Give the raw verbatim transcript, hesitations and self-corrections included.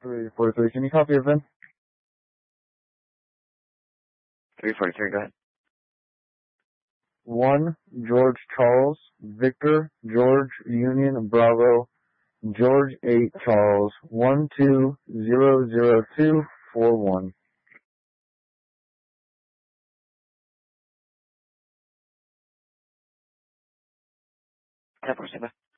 three forty-three. Can you copy it, Vin? three forty-three, go ahead. one, George Charles, Victor, George, Union, Bravo, George eight, Charles, one two zero zero two four one. ten four, stand by.